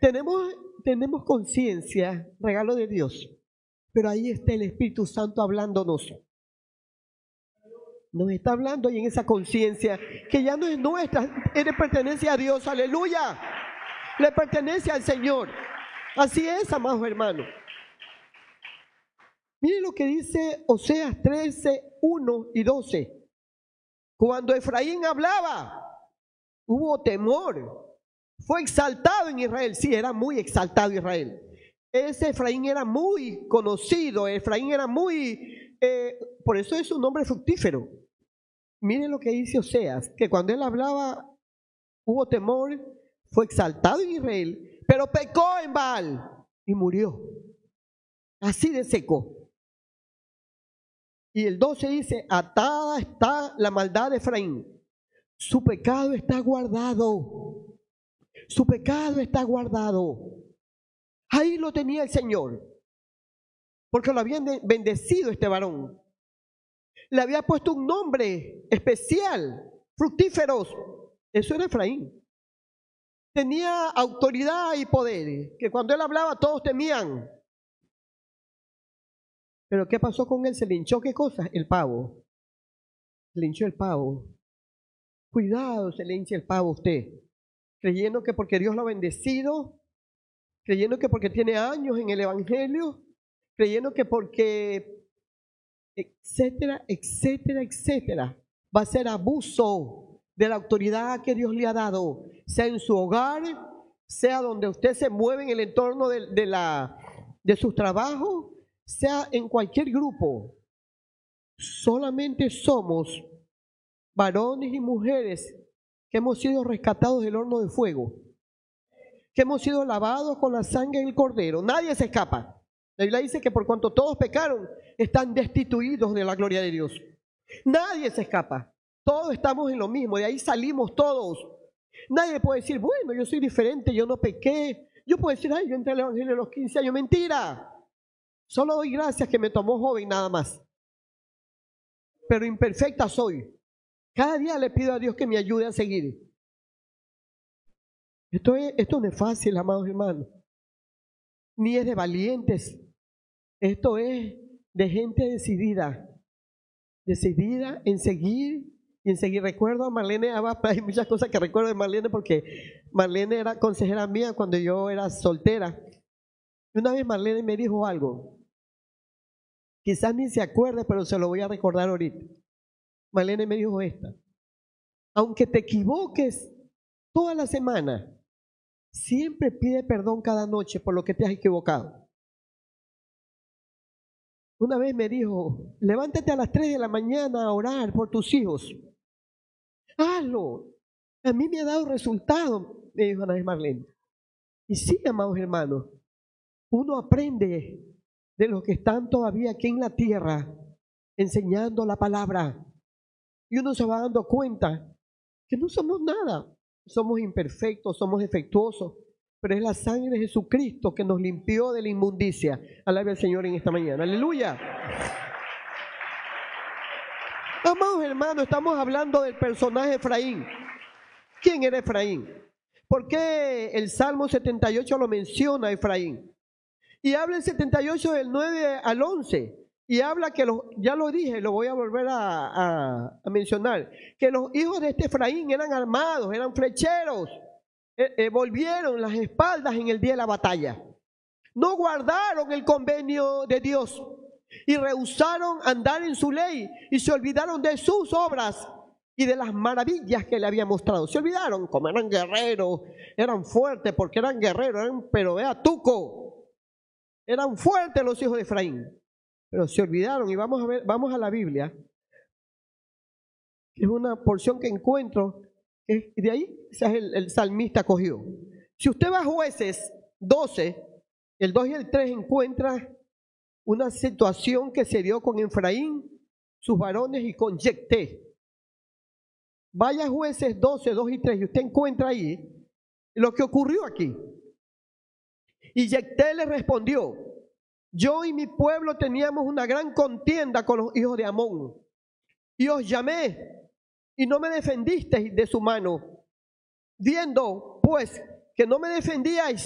Tenemos conciencia, regalo de Dios, pero ahí está el Espíritu Santo hablándonos. Nos está hablando y en esa conciencia que ya no es nuestra, le pertenece a Dios, aleluya, le pertenece al Señor. Así es, amados hermanos. Miren lo que dice Oseas 13, 1 y 12. Cuando Efraín hablaba, hubo temor. Fue exaltado en Israel. Sí, era muy exaltado Israel. Ese Efraín era muy conocido. Efraín era muy... por eso es un nombre fructífero. Miren lo que dice Oseas, que cuando él hablaba, hubo temor, fue exaltado en Israel, pero pecó en Baal y murió. Así de seco. Y el 12 dice, atada está la maldad de Efraín. Su pecado está guardado. Su pecado está guardado. Ahí lo tenía el Señor. Porque lo habían bendecido este varón. Le había puesto un nombre especial, fructíferos. Eso era Efraín. Tenía autoridad y poder, que cuando él hablaba todos temían. Pero ¿qué pasó con él? Se le hinchó, ¿qué cosa? El pavo. Se le hinchó el pavo. Cuidado, se le hincha el pavo a usted. Creyendo que porque Dios lo ha bendecido, creyendo que porque tiene años en el Evangelio, creyendo que porque, etcétera, etcétera, etcétera, va a ser abuso de la autoridad que Dios le ha dado, sea en su hogar, sea donde usted se mueve en el entorno de sus trabajos, sea en cualquier grupo. Solamente somos varones y mujeres que hemos sido rescatados del horno de fuego, que hemos sido lavados con la sangre del Cordero. Nadie se escapa. La Biblia dice que por cuanto todos pecaron, están destituidos de la gloria de Dios. Nadie se escapa. Todos estamos en lo mismo, de ahí salimos todos. Nadie puede decir, bueno, yo soy diferente, yo no pequé. Yo puedo decir, ay, yo entré al Evangelio a los 15 años. Mentira. Solo doy gracias que me tomó joven, nada más. Pero imperfecta soy. Cada día le pido a Dios que me ayude a seguir. Esto no es fácil, amados hermanos. Ni es de valientes. Esto es de gente decidida. Decidida en seguir y en seguir. Recuerdo a Marlene Abad, hay muchas cosas que recuerdo de Marlene porque Marlene era consejera mía cuando yo era soltera. Y una vez Marlene me dijo algo. Quizás ni se acuerde, pero se lo voy a recordar ahorita. Marlene me dijo esta. Aunque te equivoques toda la semana, siempre pide perdón cada noche por lo que te has equivocado. Una vez me dijo, levántate a las 3 de la mañana a orar por tus hijos. Hazlo. A mí me ha dado resultado, me dijo una vez Marlene. Y sí, amados hermanos, uno aprende de los que están todavía aquí en la tierra enseñando la palabra. Y uno se va dando cuenta que no somos nada. Somos imperfectos, somos defectuosos, pero es la sangre de Jesucristo que nos limpió de la inmundicia. Alabe al Señor en esta mañana. Aleluya. Amados hermanos, estamos hablando del personaje Efraín. ¿Quién era Efraín? ¿Por qué el Salmo 78 lo menciona Efraín? Y habla el 78 del 9 al 11. Y habla que, ya lo dije, lo voy a volver a mencionar, que los hijos de este Efraín eran armados, eran flecheros, volvieron las espaldas en el día de la batalla. No guardaron el convenio de Dios y rehusaron andar en su ley y se olvidaron de sus obras y de las maravillas que le había mostrado. Se olvidaron, como eran guerreros, eran fuertes porque eran guerreros, pero vea tuco, eran fuertes los hijos de Efraín. Pero se olvidaron y vamos a la Biblia. Es una porción que encuentro, que de ahí el salmista cogió. Si usted va a Jueces 12, el 2 y el 3 encuentra una situación que se dio con Efraín, sus varones y con Yecté. Vaya a Jueces 12, 2 y 3 y usted encuentra ahí lo que ocurrió aquí. Y Yecté le respondió: yo y mi pueblo teníamos una gran contienda con los hijos de Amón, y os llamé, y no me defendisteis de su mano. Viendo, pues, que no me defendíais